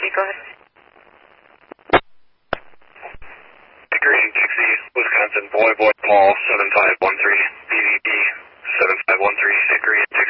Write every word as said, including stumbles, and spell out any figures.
Dixie, go ahead. Green, Dixie, Wisconsin, Boy Boy Paul, seven five one three, B V B, seven five one three, Hickory,